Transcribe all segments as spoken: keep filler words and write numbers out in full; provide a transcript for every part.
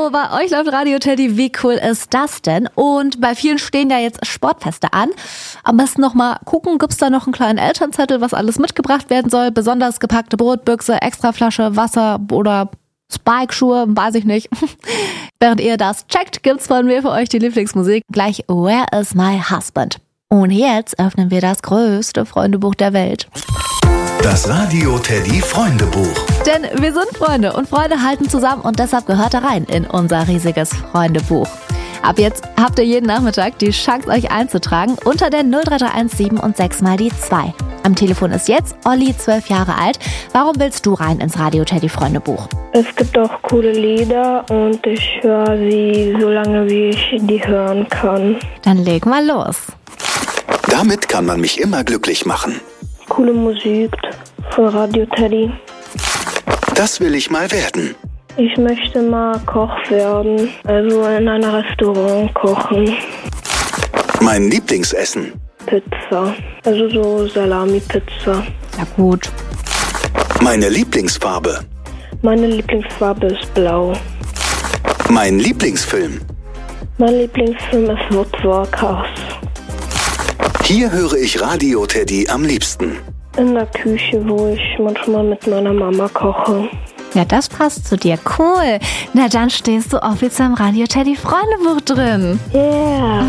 Hallo, bei euch läuft Radio Teddy. Wie cool ist das denn? Und bei vielen stehen ja jetzt Sportfeste an. Am besten noch mal gucken, gibt's da noch einen kleinen Elternzettel, was alles mitgebracht werden soll? Besonders gepackte Brotbüchse, Extraflasche, Wasser oder Spike-Schuhe, weiß ich nicht. Während ihr das checkt, gibt's von mir für euch die Lieblingsmusik. Gleich Where is my husband? Und jetzt öffnen wir das größte Freundebuch der Welt. Das Radio Teddy Freundebuch. Denn wir sind Freunde und Freunde halten zusammen und deshalb gehört er rein in unser riesiges Freundebuch. Ab jetzt habt ihr jeden Nachmittag die Chance, euch einzutragen unter der null drei drei eins sieben und sechs mal die zwei. Am Telefon ist jetzt Olli, zwölf Jahre alt. Warum willst du rein ins Radio Teddy Freundebuch? Es gibt auch coole Lieder und ich höre sie so lange, wie ich die hören kann. Dann leg mal los. Damit kann man mich immer glücklich machen. Coole Musik von Radio Teddy. Das will ich mal werden. Ich möchte mal Koch werden, also in einem Restaurant kochen. Mein Lieblingsessen. Pizza, also so Salami-Pizza. Ja gut. Meine Lieblingsfarbe. Meine Lieblingsfarbe ist blau. Mein Lieblingsfilm. Mein Lieblingsfilm ist Woodwalkers. Hier höre ich Radio Teddy am liebsten. In der Küche, wo ich manchmal mit meiner Mama koche. Ja, das passt zu dir. Cool. Na, dann stehst du offiziell im Radio Teddy Freundebuch drin. Yeah.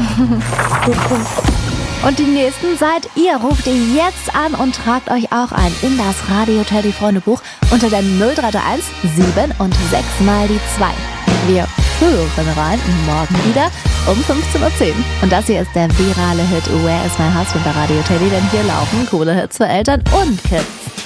Und die nächsten seid ihr. Ruft ihr jetzt an und tragt euch auch ein in das Radio Teddy Freundebuch unter der null drei drei eins sieben und sechs mal die zwei. Wir hören rein morgen wieder um fünfzehn Uhr zehn. Und das hier ist der virale Hit Where is my husband bei Radio Teddy, denn hier laufen coole Hits für Eltern und Kids.